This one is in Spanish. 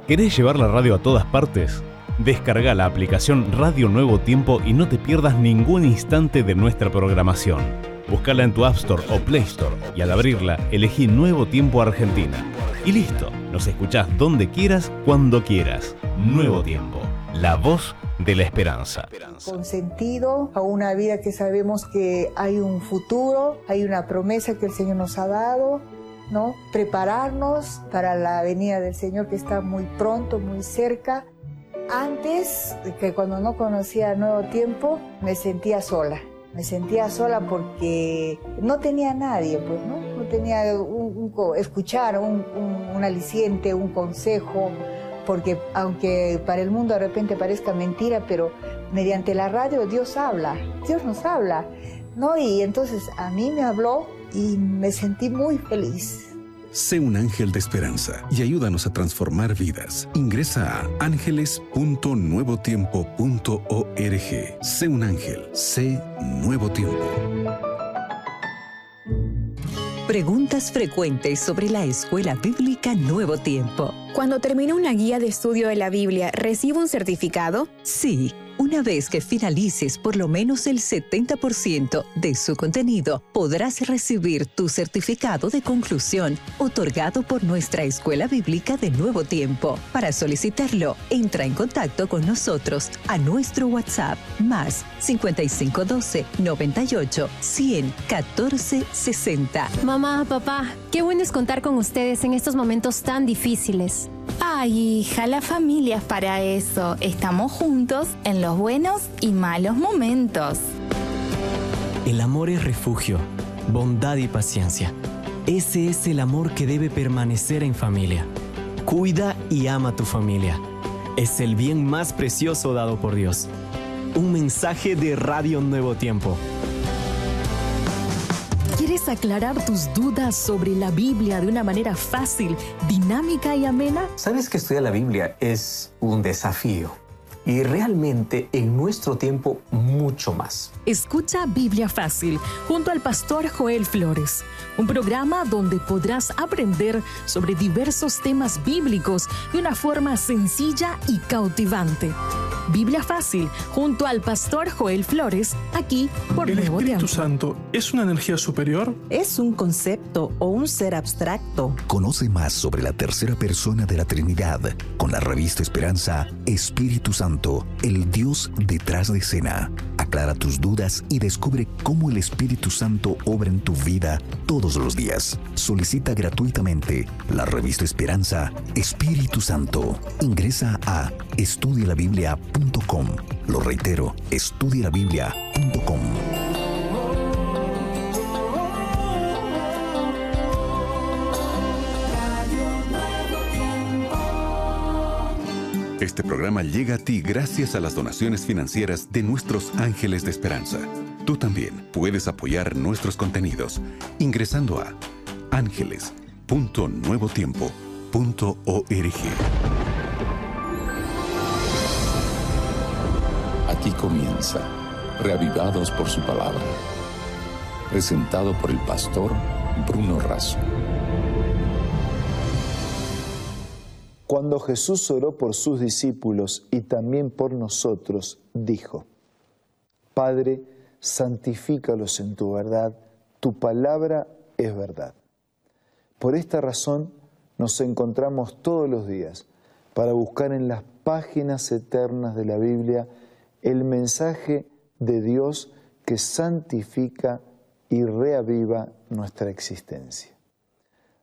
¿Querés llevar la radio a todas partes? Descarga la aplicación Radio Nuevo Tiempo y no te pierdas ningún instante de nuestra programación. Búscala en tu App Store o Play Store y al abrirla, elegí Nuevo Tiempo Argentina. Y listo, nos escuchás donde quieras, cuando quieras. Nuevo Tiempo, la voz de la esperanza. Con sentido a una vida que sabemos que hay un futuro, hay una promesa que el Señor nos ha dado, ¿no? Prepararnos para la venida del Señor que está muy pronto, muy cerca. Antes, que cuando no conocía Nuevo Tiempo, me sentía sola. Me sentía sola porque no tenía nadie, pues, ¿no? No tenía escuchar un aliciente, un consejo, porque aunque para el mundo de repente parezca mentira, pero mediante la radio Dios habla, Dios nos habla, ¿no? Y entonces a mí me habló y me sentí muy feliz. Sé un ángel de esperanza y ayúdanos a transformar vidas. Ingresa a ángeles.nuevotiempo.org. Sé un ángel, sé Nuevo Tiempo. Preguntas frecuentes sobre la Escuela Bíblica Nuevo Tiempo. Cuando termino una guía de estudio de la Biblia, ¿recibo un certificado? Sí. Una vez que finalices por lo menos el 70% de su contenido, podrás recibir tu certificado de conclusión otorgado por nuestra Escuela Bíblica de Nuevo Tiempo. Para solicitarlo, entra en contacto con nosotros a nuestro WhatsApp más 5512 98 100 14 60. Mamá, papá, qué bueno es contar con ustedes en estos momentos tan difíciles. Ay, hija, la familia es para eso. Estamos juntos en los buenos y malos momentos. El amor es refugio, bondad y paciencia. Ese es el amor que debe permanecer en familia. Cuida y ama a tu familia. Es el bien más precioso dado por Dios. Un mensaje de Radio Nuevo Tiempo. ¿Quieres aclarar tus dudas sobre la Biblia de una manera fácil, dinámica y amena? ¿Sabes que estudiar la Biblia es un desafío? Y realmente en nuestro tiempo mucho más. Escucha Biblia Fácil junto al pastor Joel Flores, un programa donde podrás aprender sobre diversos temas bíblicos de una forma sencilla y cautivante. Biblia Fácil junto al pastor Joel Flores, aquí por Nuevo Tiempo. ¿El Espíritu Santo es una energía superior? ¿Es un concepto o un ser abstracto? Conoce más sobre la tercera persona de la Trinidad con la revista Esperanza Espíritu Santo, el Dios detrás de escena. Aclara tus dudas y descubre cómo el Espíritu Santo obra en tu vida todos los días. Solicita gratuitamente la revista Esperanza Espíritu Santo. Ingresa a estudialabiblia.com. Lo reitero, estudialabiblia.com. Este programa llega a ti gracias a las donaciones financieras de nuestros ángeles de esperanza. Tú también puedes apoyar nuestros contenidos ingresando a ángeles.nuevotiempo.org. Aquí comienza Reavivados por su palabra, presentado por el pastor Bruno Razo. Cuando Jesús oró por sus discípulos y también por nosotros, dijo: Padre, santifícalos en tu verdad, tu palabra es verdad. Por esta razón nos encontramos todos los días para buscar en las páginas eternas de la Biblia el mensaje de Dios que santifica y reaviva nuestra existencia.